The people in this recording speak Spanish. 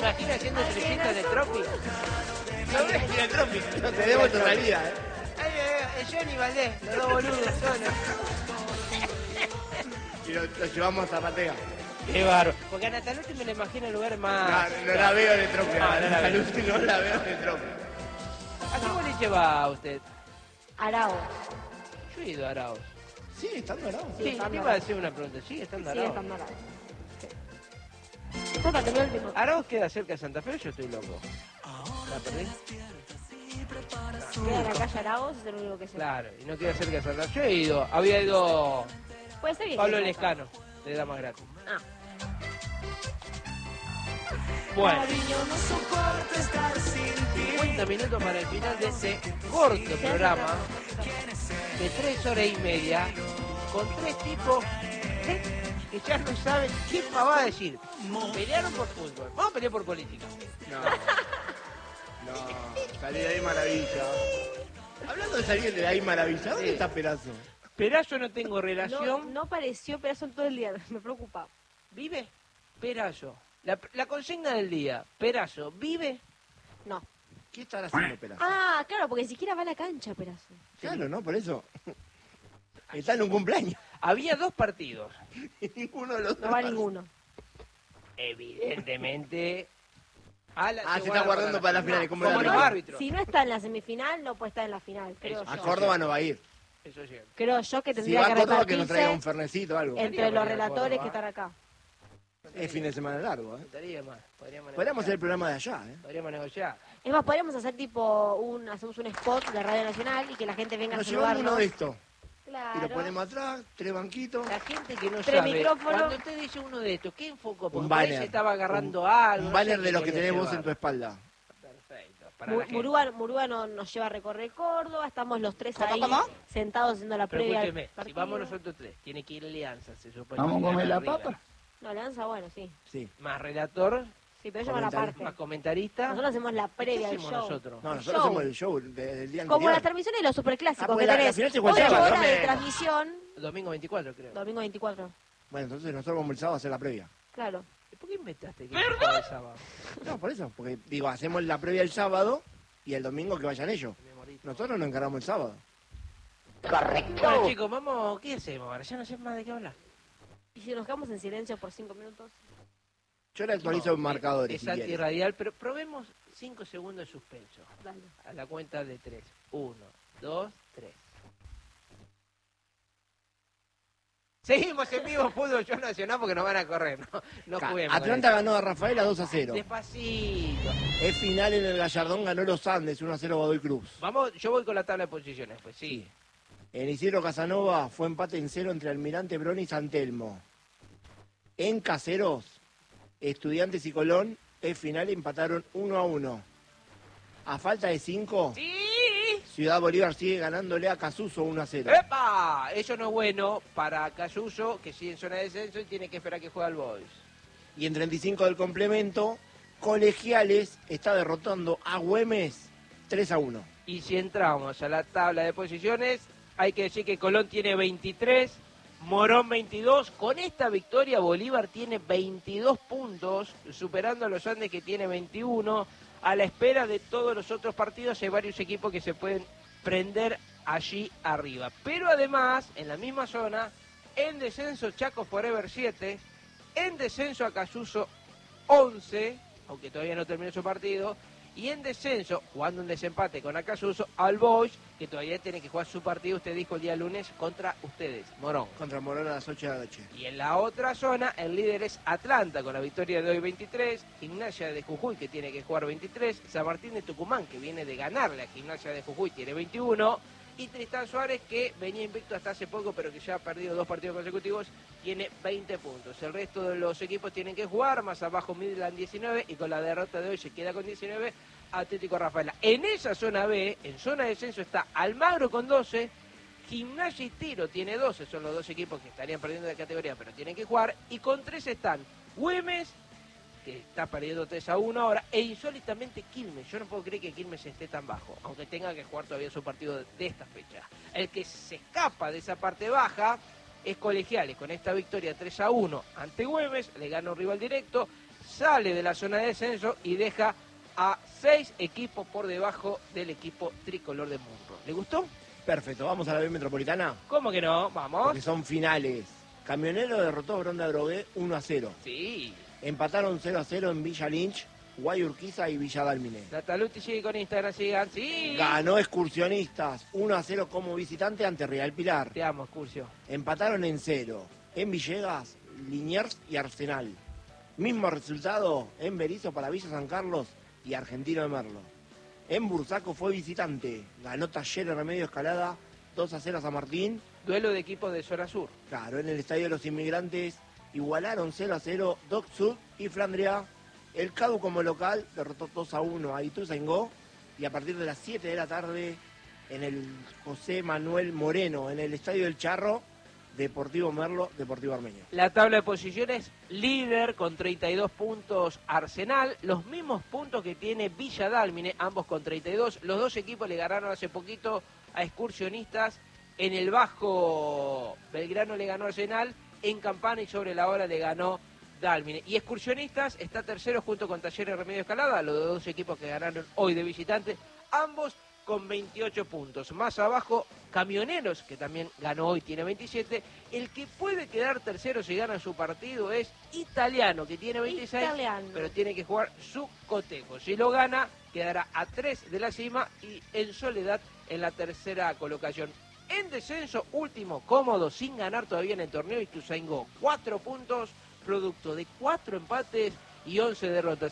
imagina haciendo 300 en el Tropi? No ves que en el trópico. No tenemos tu realidad, El Johnny Valdés, los dos boludos solos. Y lo llevamos a Zapatea. Qué bárbaro. Porque a Nataluti me la imagino en lugares más... No la veo en el trópico. No la veo. No la veo en el trópico. ¿A qué boliche va usted? Araos. Yo he ido a Araos. ¿Sigue estando Araos? Sí, te iba a hacer una pregunta. ¿Sigue estando Sigue Araos? estando Araos. Esto para terminar el último. ¿Araos queda cerca de Santa Fe o yo estoy loco? ¿La perdí? Queda en la calle Araos, es el único que sé. Claro, y no queda cerca de Santa Fe. Yo he ido, había ido Puede ser que Pablo quede Lescano, de Damas Gratis. Ah. Bueno, 50 minutos para el final de este corto programa de 3 horas y media con 3 tipos que ya no saben qué va a decir. Pelearon por fútbol, vamos a pelear por política. No, salí de ahí maravilla. Hablando de salir de ahí maravilla, ¿dónde Sí. está Perazo? Perazo no tengo relación. No apareció Perazo en todo el día, me preocupa. ¿Vive? Perazo. La consigna del día. Perazo, ¿vive? No. ¿Qué estará haciendo Perazo? Ah, claro, porque ni siquiera va a la cancha Perazo. Claro, ¿no? Por eso. Está en un cumpleaños. Había 2 partidos. Y ninguno de los No va ninguno. Evidentemente. se está guardando para la final. Como la los final. árbitros. Si no está en la semifinal, no puede estar en la final, creo Eso. A yo. Córdoba no va a ir. Eso es cierto. Creo yo que Si tendría va que a Córdoba, que nos traiga un repartirse fernecito o algo. entre los Podría relatores Córdoba. que están acá. Es fin de semana largo, ¿eh? Estaría más. Podríamos Podríamos hacer el negociar. programa de allá, ¿eh? Podríamos negociar. Es más, podríamos hacer hacemos un spot de Radio Nacional y que la gente venga Nos a llevamos saludarnos. uno de estos. Claro. Y lo ponemos atrás, 3 banquitos. La gente que no 3 sabe, micrófonos. cuando usted dice uno de estos, ¿qué enfocó? Porque Un por ahí banner. se estaba agarrando algo. Un no sé banner qué de los que quería tenés vos llevar. en tu espalda. Perfecto. Para la gente. Murúa nos lleva a recorrer Córdoba, estamos los 3 ahí ¿Cómo? sentados haciendo la Pero previa. al escúcheme, si partido. vamos nosotros 3, tiene que ir Alianza, se supone. ¿Vamos a que comer gana la River. papa? No, Alianza, bueno, sí. Sí. Más relator, Sí, pero ellos van aparte. más comentarista. Nosotros hacemos la ¿Qué previa del hacemos show. nosotros? No, El nosotros show. hacemos el show del día Como anterior. las transmisiones de los superclásicos porque que la tenés final se juega el 8 sábado, horas de dame. transmisión, Domingo 24, creo. domingo 24. Bueno, entonces nosotros vamos el sábado a hacer la previa. Claro. ¿Y ¿Por qué inventaste que jugaba el sábado? No, por eso. Porque, digo, hacemos la previa el sábado y el domingo que vayan ellos. Mi amorito. Nosotros nos encargamos el sábado. Bueno, chicos, vamos, ¿qué hacemos ahora? Ya no sé más de qué hablar. Y si nos quedamos en silencio por 5 minutos. Yo le actualizo marcadores. Es si quiere. antirradial, pero probemos 5 segundos de suspenso. Dale. A la cuenta de 3. 1, 2, 3. Seguimos en vivo fútbol yo nacional porque nos van a correr, no juguemos. Atlanta ganó a Rafaela 2-0. Despacito. Es final en el Gallardón, ganó los Andes 1-0 Godoy Cruz. Vamos, yo voy con la tabla de posiciones, pues sí. En Isidro Casanova fue empate en 0 entre Almirante Brown y San Telmo. En Caseros, Estudiantes y Colón, es final, empataron 1-1. A falta de 5, ¡Sí! Ciudad Bolívar sigue ganándole a Casuso 1-0. ¡Epa! Eso no es bueno para Cayuso, que sigue en zona de descenso y tiene que esperar que juegue al Boys. Y en 35 del complemento, Colegiales está derrotando a Güemes 3-1. Y si entramos a la tabla de posiciones, hay que decir que Colón tiene 23, Morón 22. Con esta victoria Bolívar tiene 22 puntos, superando a los Andes que tiene 21. A la espera de todos los otros partidos hay varios equipos que se pueden prender allí arriba. Pero además, en la misma zona, en descenso Chaco Forever 7, en descenso Acayuso 11, aunque todavía no terminó su partido, y en descenso, jugando un desempate con Acayuso, al Boys, que todavía tiene que jugar su partido, usted dijo el día lunes, contra ustedes, Morón. Contra Morón a las 8 de la noche. Y en la otra zona, el líder es Atlanta, con la victoria de hoy 23, Gimnasia de Jujuy, que tiene que jugar 23, San Martín de Tucumán, que viene de ganarle a Gimnasia de Jujuy, tiene 21, y Tristán Suárez, que venía invicto hasta hace poco, pero que ya ha perdido 2 partidos consecutivos, tiene 20 puntos. El resto de los equipos tienen que jugar, más abajo Midland 19, y con la derrota de hoy se queda con 19, Atlético Rafaela. En esa zona B, en zona de descenso, está Almagro con 12, Gimnasia y Tiro tiene 12, son los dos equipos que estarían perdiendo de categoría, pero tienen que jugar, y con 3 están Güemes, que está perdiendo 3-1 ahora, e insólitamente Quilmes. Yo no puedo creer que Quilmes esté tan bajo, aunque tenga que jugar todavía su partido de esta fecha. El que se escapa de esa parte baja es Colegiales, con esta victoria 3-1 ante Güemes, le gana un rival directo, sale de la zona de descenso y deja a 6 equipos por debajo del equipo tricolor de Munro. ¿Le gustó? Perfecto, vamos a la B Metropolitana, ¿Cómo que no? Vamos. porque son finales. Camionero derrotó a Bronda Drogué 1-0. Sí. Empataron 0-0 en Villa Lynch, Guayurquiza y Villa Dálmine. Nataluti sigue con Instagram, sigan. Sí. Ganó Excursionistas 1-0 como visitante ante Real Pilar. Te amo, Excursio. Empataron en 0 en Villegas, Liniers y Arsenal. Mismo resultado en Berizo para Villa San Carlos y Argentino de Merlo. En Bursaco fue visitante, ganó Talleres Remedio Escalada 2-0 a San Martín. Duelo de equipos de zona sur. Claro, en el Estadio de los Inmigrantes igualaron 0-0 Doc Sud y Flandria. El CADU como local derrotó 2-1 a Ituzaingó. Y a partir de las 7 de la tarde en el José Manuel Moreno, en el Estadio del Charro, Deportivo Merlo, Deportivo Armenio. La tabla de posiciones, líder con 32 puntos Arsenal, los mismos puntos que tiene Villa Dálmine, ambos con 32. Los dos equipos le ganaron hace poquito a Excursionistas. En el Bajo, Belgrano le ganó a Arsenal, en Campana y sobre la hora le ganó Dálmine. Y Excursionistas está tercero junto con Talleres Remedio Escalada, los dos equipos que ganaron hoy de visitante, ambos con 28 puntos. Más abajo, Camioneros, que también ganó hoy, tiene 27. El que puede quedar tercero si gana su partido es Italiano, que tiene 26, Italiano. pero tiene que jugar su cotejo. Si lo gana, quedará a 3 de la cima y en soledad en la tercera colocación. En descenso, último, cómodo, sin ganar todavía en el torneo, Ituzaingó, 4 puntos, producto de 4 empates y 11 derrotas.